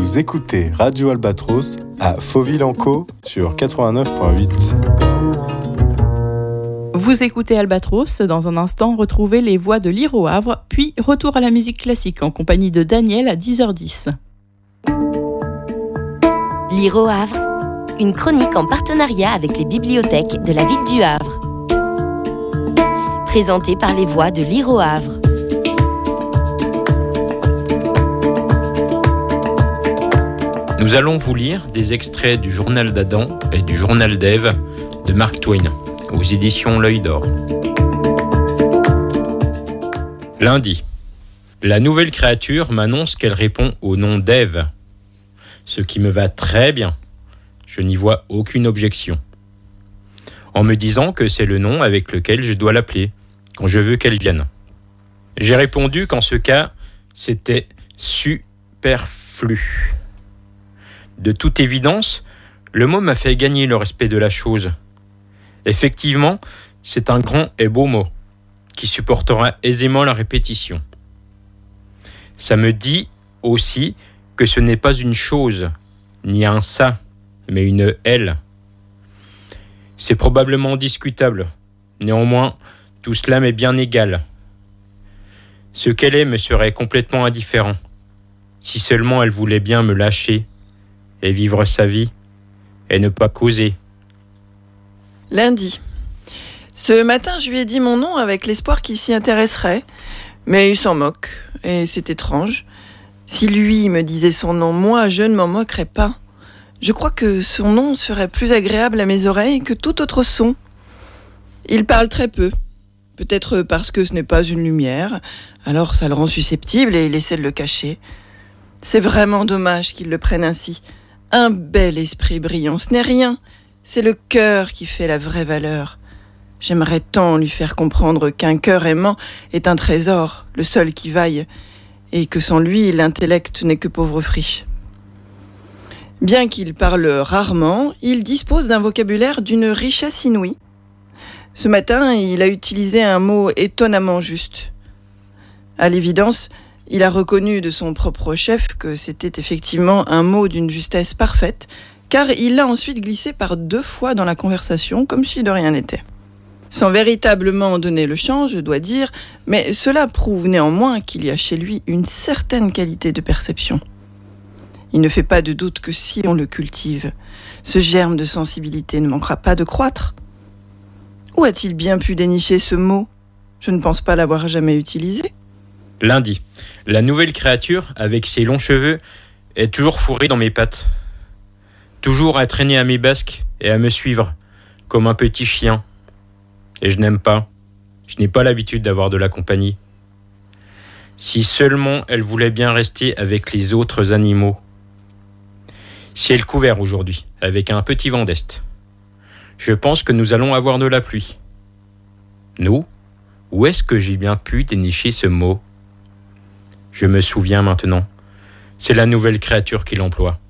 Vous écoutez Radio Albatros à Fauville-en-Caux sur 89.8. Vous écoutez Albatros, dans un instant, retrouvez les voix de Lire au Havre, puis retour à la musique classique en compagnie de Daniel à 10h10. Lire au Havre, une chronique en partenariat avec les bibliothèques de la ville du Havre. Présentée par les voix de Lire au Havre. Nous allons vous lire des extraits du journal d'Adam et du journal d'Ève de Mark Twain, aux éditions L'Œil d'Or. Lundi. La nouvelle créature m'annonce qu'elle répond au nom d'Ève, ce qui me va très bien. Je n'y vois aucune objection. En me disant que c'est le nom avec lequel je dois l'appeler, quand je veux qu'elle vienne. J'ai répondu qu'en ce cas, c'était superflu. De toute évidence, le mot m'a fait gagner le respect de la chose. Effectivement, c'est un grand et beau mot, qui supportera aisément la répétition. Ça me dit aussi que ce n'est pas une chose, ni un ça, mais une elle. C'est probablement discutable. Néanmoins, tout cela m'est bien égal. Ce qu'elle est me serait complètement indifférent, si seulement elle voulait bien me lâcher et vivre sa vie, et ne pas causer. Lundi. Ce matin, je lui ai dit mon nom avec l'espoir qu'il s'y intéresserait, mais il s'en moque, et c'est étrange. Si lui me disait son nom, moi, je ne m'en moquerais pas. Je crois que son nom serait plus agréable à mes oreilles que tout autre son. Il parle très peu, peut-être parce que ce n'est pas une lumière, alors ça le rend susceptible et il essaie de le cacher. C'est vraiment dommage qu'il le prenne ainsi. Un bel esprit brillant, ce n'est rien. C'est le cœur qui fait la vraie valeur. J'aimerais tant lui faire comprendre qu'un cœur aimant est un trésor, le seul qui vaille, et que sans lui, l'intellect n'est que pauvre friche. Bien qu'il parle rarement, il dispose d'un vocabulaire d'une richesse inouïe. Ce matin, il a utilisé un mot étonnamment juste. À l'évidence, il a reconnu de son propre chef que c'était effectivement un mot d'une justesse parfaite, car il l'a ensuite glissé par 2 fois dans la conversation, comme si de rien n'était. Sans véritablement donner le champ, je dois dire, mais cela prouve néanmoins qu'il y a chez lui une certaine qualité de perception. Il ne fait pas de doute que si on le cultive, ce germe de sensibilité ne manquera pas de croître. Où a-t-il bien pu dénicher ce mot ? Je ne pense pas l'avoir jamais utilisé. Lundi. La nouvelle créature, avec ses longs cheveux, est toujours fourrée dans mes pattes. Toujours à traîner à mes basques et à me suivre, comme un petit chien. Et je n'aime pas. Je n'ai pas l'habitude d'avoir de la compagnie. Si seulement elle voulait bien rester avec les autres animaux. Ciel couvert aujourd'hui, avec un petit vent d'est. Je pense que nous allons avoir de la pluie. Nous ? Où est-ce que j'ai bien pu dénicher ce mot ? Je me souviens maintenant. C'est la nouvelle créature qui l'emploie.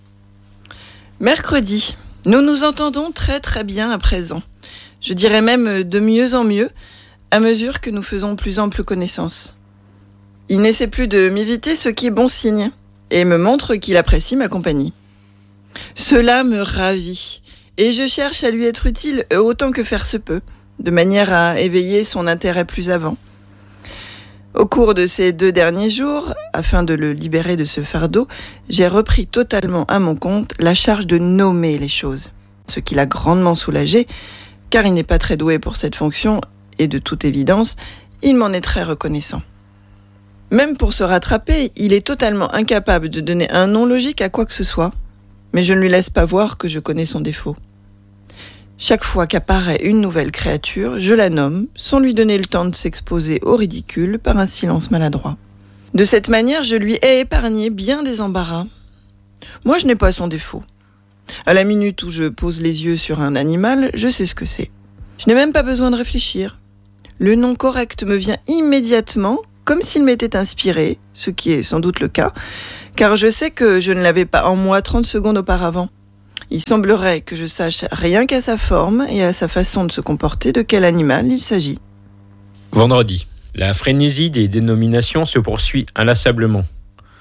Mercredi. Nous nous entendons très très bien à présent. Je dirais même de mieux en mieux, à mesure que nous faisons plus ample connaissance. Il n'essaie plus de m'éviter, ce qui est bon signe, et me montre qu'il apprécie ma compagnie. Cela me ravit, et je cherche à lui être utile autant que faire se peut, de manière à éveiller son intérêt plus avant. Au cours de ces 2 derniers jours, afin de le libérer de ce fardeau, j'ai repris totalement à mon compte la charge de nommer les choses, ce qui l'a grandement soulagé, car il n'est pas très doué pour cette fonction, et de toute évidence, il m'en est très reconnaissant. Même pour se rattraper, il est totalement incapable de donner un nom logique à quoi que ce soit, mais je ne lui laisse pas voir que je connais son défaut. Chaque fois qu'apparaît une nouvelle créature, je la nomme, sans lui donner le temps de s'exposer au ridicule par un silence maladroit. De cette manière, je lui ai épargné bien des embarras. Moi, je n'ai pas son défaut. À la minute où je pose les yeux sur un animal, je sais ce que c'est. Je n'ai même pas besoin de réfléchir. Le nom correct me vient immédiatement, comme s'il m'était inspiré, ce qui est sans doute le cas, car je sais que je ne l'avais pas en moi 30 secondes auparavant. Il semblerait que je sache rien qu'à sa forme et à sa façon de se comporter de quel animal il s'agit. Vendredi. La frénésie des dénominations se poursuit inlassablement.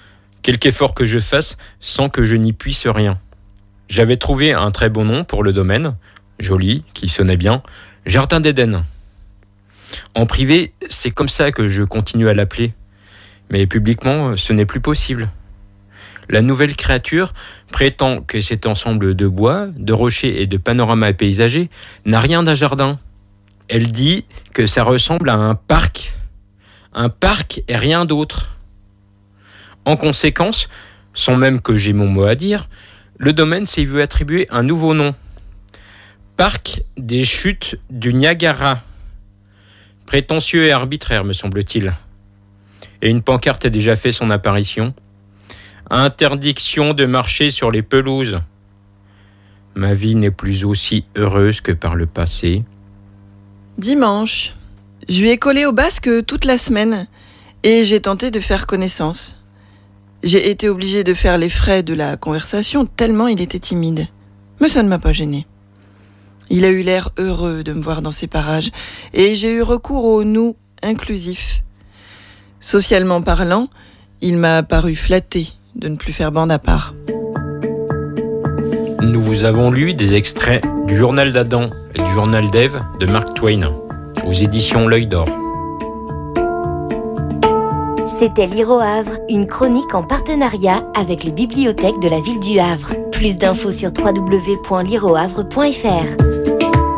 Quelque effort que je fasse sans que je n'y puisse rien. J'avais trouvé un très bon nom pour le domaine, joli, qui sonnait bien, Jardin d'Éden. En privé, c'est comme ça que je continue à l'appeler. Mais publiquement, ce n'est plus possible. La nouvelle créature prétend que cet ensemble de bois, de rochers et de panoramas paysagers n'a rien d'un jardin. Elle dit que ça ressemble à un parc. Un parc et rien d'autre. En conséquence, sans même que j'ai mon mot à dire, le domaine s'y veut attribuer un nouveau nom. Parc des chutes du Niagara. Prétentieux et arbitraire, me semble-t-il. Et une pancarte a déjà fait son apparition. Interdiction de marcher sur les pelouses. Ma vie n'est plus aussi heureuse que par le passé. Dimanche. Je lui ai collé au basque toute la semaine et j'ai tenté de faire connaissance. J'ai été obligée de faire les frais de la conversation tellement il était timide. Mais ça ne m'a pas gênée. Il a eu l'air heureux de me voir dans ces parages et j'ai eu recours au « nous » inclusif. Socialement parlant, il m'a paru flatté de ne plus faire bande à part. Nous vous avons lu des extraits du Journal d'Adam et du Journal d'Ève de Mark Twain, aux éditions L'Œil d'Or. C'était Lire au Havre, une chronique en partenariat avec les bibliothèques de la ville du Havre. Plus d'infos sur www.lireauhavre.fr.